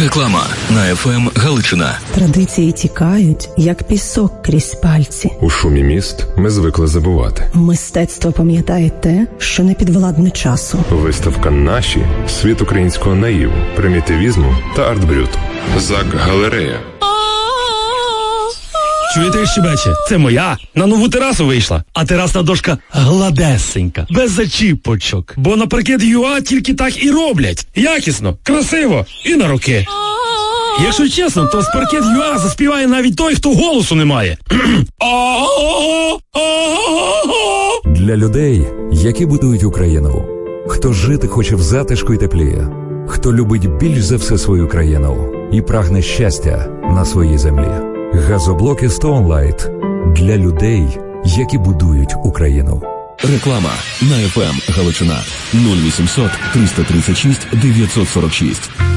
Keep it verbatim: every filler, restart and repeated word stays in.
Реклама на еф ем Галичина. Традиції тікають, як пісок крізь пальці. У шумі міст ми звикли забувати. Мистецтво пам'ятає те, що не підвладне часу. Виставка «Наші» – світ українського наїву, примітивізму та арт-брюту. ЗАК-галерея. Чуєте, щебече? Це моя. На нову терасу вийшла. А терасна дошка гладесенька, без зачіпочок. Бо на паркет ю а тільки так і роблять. Якісно, красиво і на роки. Якщо чесно, то з паркет ю а заспіває навіть той, хто голосу не має. Для людей, які будують Україну. Хто жити хоче в затишку й теплі. Хто любить більш за все свою країну і прагне щастя на своїй землі. Газоблоки Stoneline для людей, які будують Україну. Реклама на еф ем Галичина. нуль вісімсот триста тридцять шість дев'ятсот сорок шість.